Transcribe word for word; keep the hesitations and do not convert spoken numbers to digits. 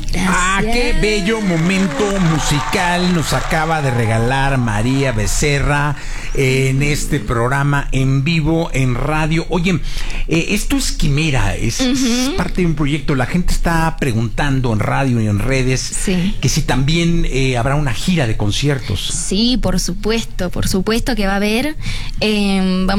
Gracias. Ah, qué bello momento musical nos acaba de regalar María Becerra en este programa en vivo en radio. Oye, eh, esto es Quimera, es, uh-huh. es parte de un proyecto. La gente está preguntando en radio y en redes sí. que si también eh, habrá una gira de conciertos. Sí, por supuesto, por supuesto que va a haber. Eh, vamos